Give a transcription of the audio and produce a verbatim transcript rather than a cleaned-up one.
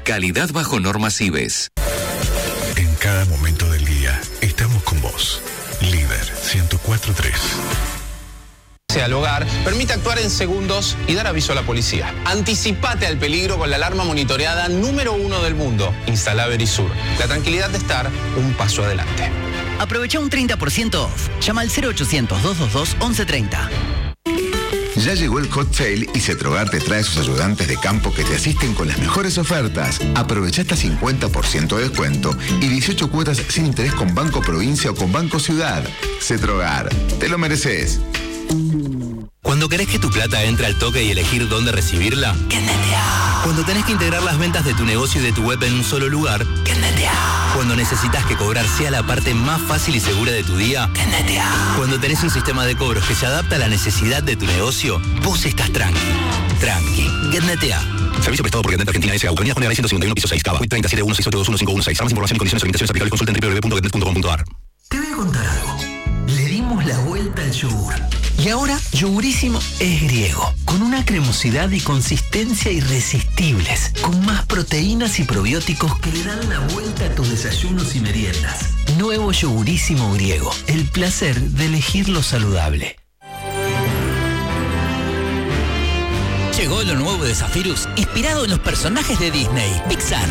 Calidad bajo normas I B E S. En cada momento del día estamos con vos. Líder ciento cuatro punto tres. Al hogar, permite actuar en segundos y dar aviso a la policía. Anticipate al peligro con la alarma monitoreada número uno del mundo. Instala Verisur. La tranquilidad de estar un paso adelante. Aprovecha un treinta por ciento off. Llama al cero ochocientos, doscientos veintidós, once treinta. Ya llegó el Hot Sale y Cetrogar te trae sus ayudantes de campo que te asisten con las mejores ofertas. Aprovecha hasta cincuenta por ciento de descuento y dieciocho cuotas sin interés con Banco Provincia o con Banco Ciudad. Cetrogar, te lo mereces. Cuando querés que tu plata entre al toque y elegir dónde recibirla, Kennetea. Cuando tenés que integrar las ventas de tu negocio y de tu web en un solo lugar, Kennetea. Cuando necesitas que cobrar sea la parte más fácil y segura de tu día, Kennetea. Cuando tenés un sistema de cobros que se adapta a la necesidad de tu negocio, vos estás tranqui. Tranqui. Kennetea. Servicio prestado por Getnet Argentina S A. Avenida Juan de ciento cincuenta y uno, piso seis, Cava. treinta y siete uno seis ocho dos uno cinco uno seis. Para más información y condiciones de limitaciones aplicables, consulta en doble u doble u doble u punto getnet punto com punto a r. Te voy a contar algo. Le dimos la vuelta al yogur. Y ahora, Yogurísimo es griego, con una cremosidad y consistencia irresistibles, con más proteínas y probióticos que le dan la vuelta a tus desayunos y meriendas. Nuevo Yogurísimo griego, el placer de elegir lo saludable. Llegó lo nuevo de Zephyrus, inspirado en los personajes de Disney, Pixar,